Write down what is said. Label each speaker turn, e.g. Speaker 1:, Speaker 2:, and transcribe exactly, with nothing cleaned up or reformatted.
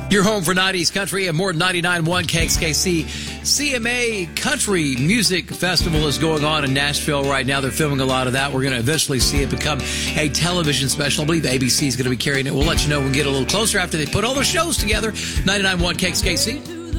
Speaker 1: Your home for nineties country and more ninety-nine point one K X K C. C M A Country Music Festival is going on in Nashville right now. They're filming a lot of that. We're going to eventually see it become a television special. I believe A B C is going to be carrying it. We'll let you know when we get a little closer after they put all their shows together. ninety-nine point one K X K C.